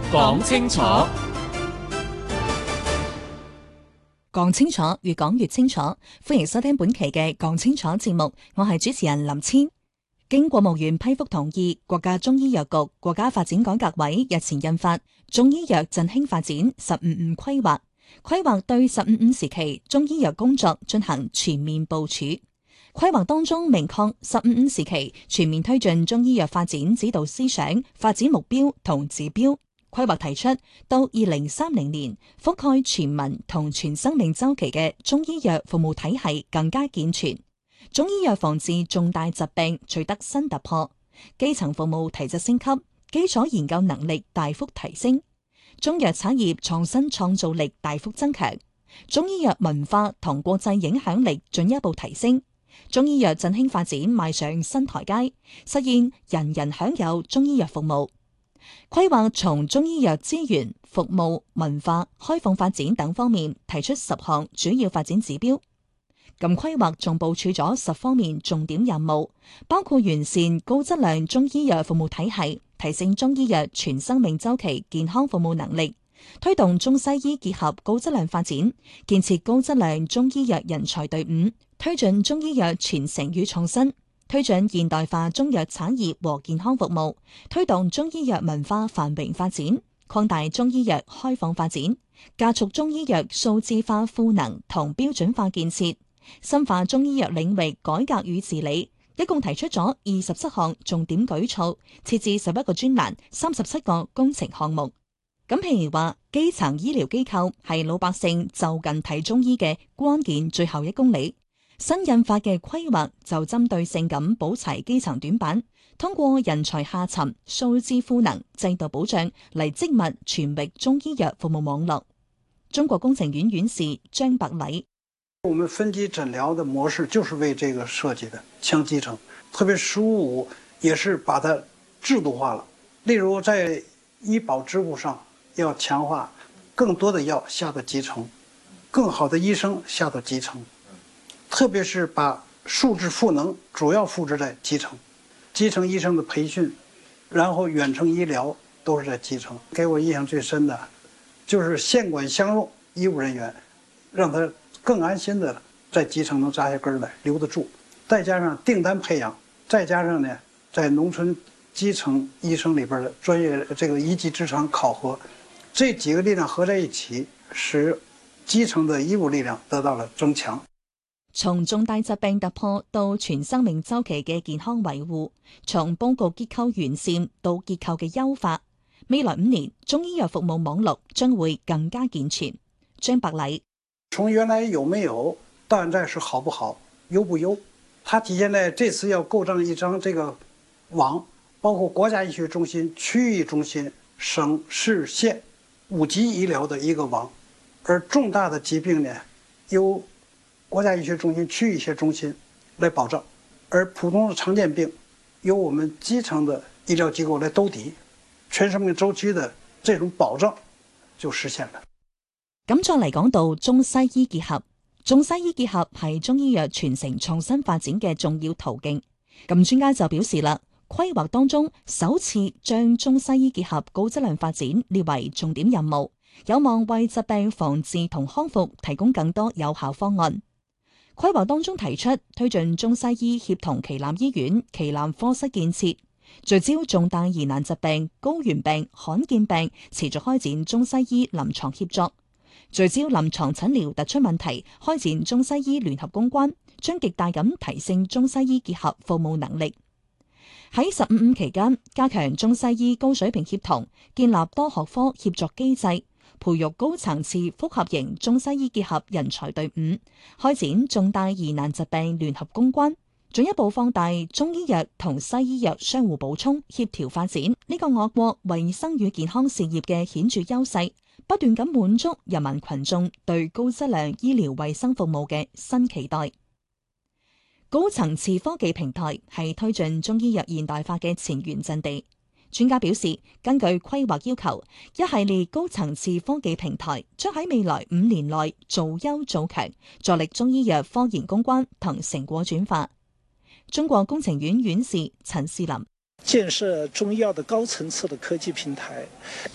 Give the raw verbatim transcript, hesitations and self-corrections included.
講清楚， 講清楚，越講越清楚。歡迎收聽本期嘅講清楚節目，我係主持人林千。經國務院批覆同意，國家中醫藥局國家發展改革委日前印發《中醫藥振興發展十五五規劃》，規劃對十五五時期中醫藥工作進行全面部署。規劃當中明確十五五時期全面推進中醫藥發展指導思想、發展目標同指標。規劃提出，到二零三零年，覆蓋全民同全生命週期嘅中醫藥服務體系更加健全，中醫藥防治重大疾病取得新突破，基層服務提質升級，基礎研究能力大幅提升，中藥產業創新創造力大幅增強，中醫藥文化同國際影響力進一步提升。中醫藥振興發展邁上新台階，實現人人享有中醫藥服務。規劃從中醫藥資源、服務、文化、開放發展等方面提出十項主要發展指標。咁規劃仲部署咗十方面重點任務，包括完善高質量中醫藥服務體系，提升中醫藥全生命週期健康服務能力，推動中西醫結合高質量發展，建設高質量中醫藥人才隊伍，推進中醫藥傳承與創新，推進現代化中藥產業和健康服務，推動中醫藥文化繁榮發展，擴大中醫藥開放發展，加速中醫藥數字化賦能同標準化建設，深化中醫藥領域改革與治理。一共提出咗二十七項重點舉措，設置十一個專欄、三十七個工程項目。咁譬如話，基層醫療機構係老百姓就近睇中醫嘅關鍵最後一公里。新印發嘅規劃就針對性咁補齊基層短板，通過人才下沉、數字賦能、制度保障嚟織密全域中醫藥服務網絡。中國工程院院士張伯禮： 我們分級診療的模式就是為這個設計的，強基層，特別十五五也是把它制度化了。例如在醫保支付上要強化，更多的藥下到基層，更好的醫生下到基層。特別是把數字賦能主要複製在基層，基層醫生的培訓，然後遠程醫療都是在基層。給我印象最深的，就是縣管相用醫務人員，讓他更安心的在基層能扎下根來，留得住。再加上訂單培養，再加上呢，在農村基層醫生裏邊的專業這個一技之長考核，這幾個力量合在一起，使基層的醫務力量得到了增強。 從重大疾病突破到全生命週期嘅健康維護，從佈局結構完善到結構嘅優化，未來五年中醫藥服務網絡將會更加健全。張伯禮： 從原來有沒有到現在是好不好、優不優，它體現在這次要構築一張這個網，包括國家醫學中心、區域中心、省市縣五級醫療的一個網，而重大的疾病呢，由國家醫學中心、區域醫學中心來保障，而普通的常見病由我們基層的醫療機構來兜底，全生命週期的這種保障就實現了。 咁再嚟講到中西醫結合，中西醫結合係中醫藥傳承創新發展嘅重要途徑。咁專家就表示啦，規劃當中首次將中西醫結合高質量發展列為重點任務，有望為疾病防治同康復提供更多有效方案。規劃當中提出推進中西醫協同旗艦醫院、旗艦科室建設，聚焦重大疑難疾病、高原病、罕見病，持續開展中西醫臨床協作，聚焦臨床診療突出問題，開展中西醫聯合攻關，將極大咁提升中西醫結合服務能力。喺十五五期間，加強中西醫高水平協同，建立多學科協作機制，培育高層次複合型中西醫結合人才隊伍，開展重大疑難疾病聯合攻關，進一步放大中醫藥同西醫藥相互補充、協調發展呢個我國衛生與健康事業嘅顯著優勢，不斷咁滿足人民群眾對高質量醫療衛生服務嘅新期待。高層次科技平台係推進中醫藥現代化嘅前沿陣地。專家表示，根據規劃要求，一系列高層次科技平台將喺未來五年內做優做強，助力中醫藥科研攻關同成果轉化。中國工程院院士陳士林： 建設中醫藥的高層次的科技平台，